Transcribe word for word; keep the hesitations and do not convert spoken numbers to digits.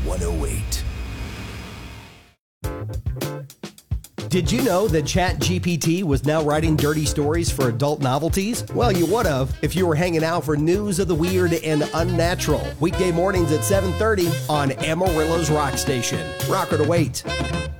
one oh eight. Did you know that ChatGPT was now writing dirty stories for adult novelties? Well, you would have if you were hanging out for news of the weird and unnatural. Weekday mornings at seven thirty on Amarillo's Rock Station. Rocker to wait.